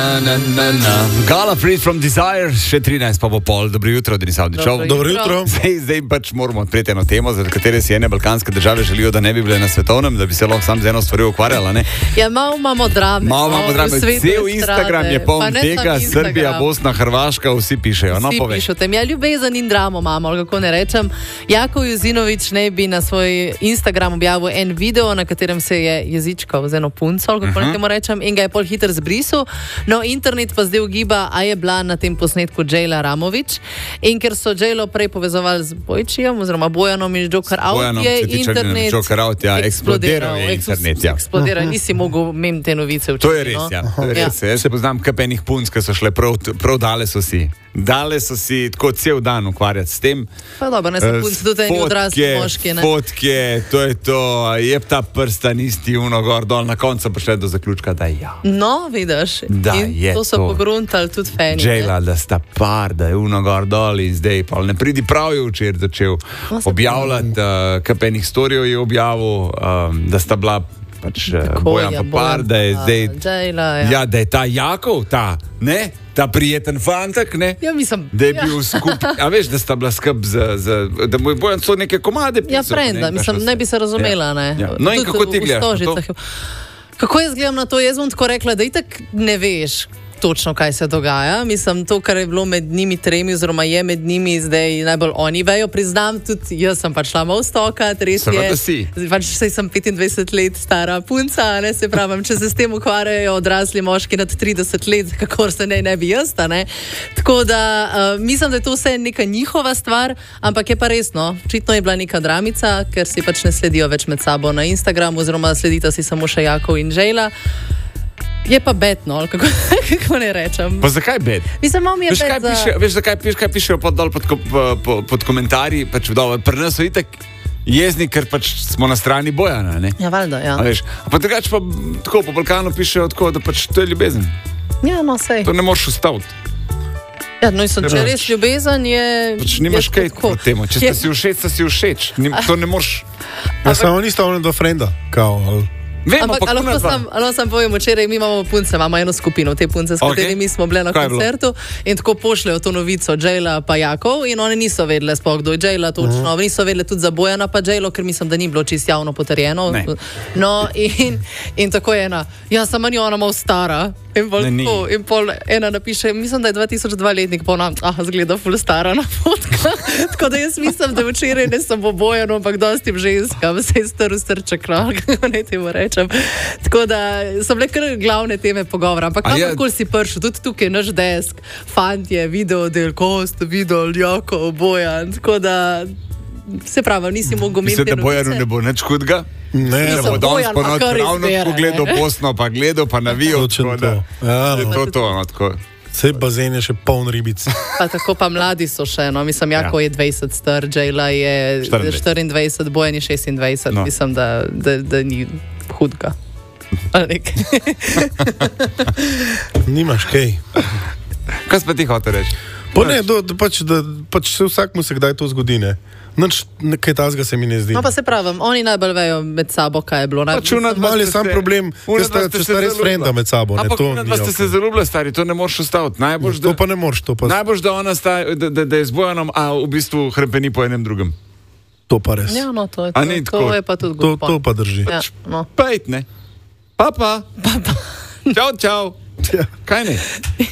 Gala Free from Desire, še 13 pa bo pol. Dobro jutro, Denis Avdićov. Dobro jutro. Zdaj pač moramo odpreti eno temo, za katere si ene balkanske države želijo, da ne bi bile na svetovnem, da bi se lahko sam z eno stvarjo ukvarjala, ne? Ja, malo imamo drame. Cel Instagram je poln tega, Srbija, Bosna, Hrvaška, vsi pišejo. No, vsi pišejo tem. Ja, ljubezen in dramo imamo, kako ne rečem. Jakov Jozinović ne bi na svoj Instagram objavil en video, na katerem se je jezičkal z eno punco, kako ne temu rečem, in ga je pol hiter zbrisal. No, internet pa zdaj ugiba, a je bila na tem posnetku Džejla Ramović. In ker so Džejlo prej povezovali z Bojčijem, oziroma Bojanom iz Joker Out, je internet eksplodiral. Eksplodiral, nisi mogel mem te novice včasih. To je res, ja. To je res. Jaz se poznam kapenih punc, ki so šle prav dale so si. Dale so si tako cel dan ukvarjati s tem. Pa dobro, ne se punci, tudi eni odrasli moški. Fotke, to je to, je ta prsta isti, uno gor dol, na koncu prišle do zaključka, da ja. No, vidiš, da je to so pogruntali tudi fani. Džejla, da sta par, da je uno gor dol in zdaj pa ne pridi prav je včeraj začel objavljati, kapenih storijev je objavil, da sta bila pač Bojan pa par, da je zdaj Džejla, ja, da je ta Jakov, ta prijeten fantak, ne? Ja, mislim. Da je bil skupaj, a veš, da sta bila skup da mu je Bojan so neke komade pisal. Ja, frenda, mislim, ne bi se razumela, ne? Ja. No in kako ti gledaš na to? Kako jaz gledam na to? Jaz bom tako rekla, da itak ne veš točno, kaj se dogaja. Mislim, to, kar je bilo med njimi tremi, oziroma je med njimi zdaj najbolj oni vejo, priznam, tudi jaz sem pač šla malo stokat, res je. Pač saj sem 25 let stara punca, ne se pravim, če se s tem ukvarjajo odrasli moški nad 30 let, kakor se ne bi jaz, ne. Tako da, mislim, da je to vse neka njihova stvar, ampak je pa resno. Očitno je bila neka dramica, ker si pač ne sledijo več med sabo na Instagramu, oziroma sledita si samo še Jakov in Džejla. Je pa bed, no, kako ne rečem. Pa zakaj bed? Mislim, mi je bed za... Veš, kaj pišejo pod komentarji, pač pri nas so itak jezni, ker pač smo na strani Bojana, ne? Ja, valjda, ja. Pa drugače pa tako po Balkanu pišejo tako, da pač to je ljubezen. Ja, no, sej. To ne moreš ustaviti. Ja, no, če res ljubezen je... Pač nimaš kaj pod temo. Če sta si všeč, sta si všeč. To ne moreš... Ja, samo nista ono do frenda, kao, ali... Ampak, ali sam povem, včeraj mi imamo punce, imamo eno skupino, te punce, s katerimi smo bile na koncertu in tako pošljajo to novico Džejla pa Jakov in oni niso vedele sploh, kdo je Džejla točno, niso vedele tudi za Bojana pa Džejlo, ker mislim, da ni bilo čisto javno potrjeno. No, in tako je ena, ja, sama ni ona malo stara. In pol ena napiše, mislim, da je 2002 letnik, pa ona, zgleda ful stara na fotka. Tako da jaz mislim, da včeraj ne samo Bojano, ampak dostim ženskam, se je strl srček, kako ne temu rečem. Tako da so bile kar glavne teme pogovora, ampak kakorkoli si prišel, tudi tukaj naš desk, fantje, videodel, ko ste videli, Jakov, Bojan, tako da se pravi, nisi mogel imeti novice. Mislim, da Bojanu ne bo nič hudega? Ne, bo danes ponovno ravno tako gledal Bosno, pa gledal, pa navijal. Vse bazen je še poln ribic. Pa tako pa mladi so še, no, mislim, Jakov je 20 star, Džejla je 24, Bojan je 26, no. Mislim, da ni hudega. Ali nekaj. Nimaš kaj. Kaj pa ti hotel reči? Pa ne, pač vsak mu se kdaj to zgodi, ne? Nič, kaj tazga se mi ne zdi. No pa se pravim, oni najbolj vejo med sabo, kaj je bilo. Mali sam problem, če sta res frenda med sabo. Ampak da ste se zaljubili, stari, to ne moreš ustaviti. To pa ne moreš. Najbolj, da je z Bojanom, a v bistvu hrepeni po enem drugem. To pa res. Ja, no, to je pa tudi glupo. To pa drži. Ja, no. Pejt, ne? Papa. Čau. Ja. Kaj ne?